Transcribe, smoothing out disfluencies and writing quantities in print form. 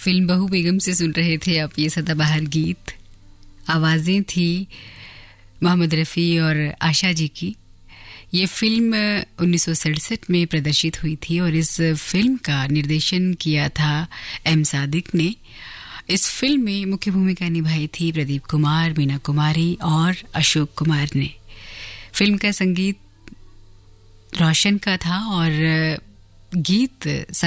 Film बहू बेगम से सुन रहे थे आप ये सदाबहार गीत। आवाज़ें थी मोहम्मद रफ़ी और आशा जी की। ये फिल्म 1967 में प्रदर्शित हुई थी और इस फिल्म का निर्देशन किया था एम सादिक ने। इस फिल्म में मुख्य भूमिका निभाई थी प्रदीप कुमार, मीना कुमारी और अशोक कुमार ने। फिल्म का संगीत रोशन का था और गीत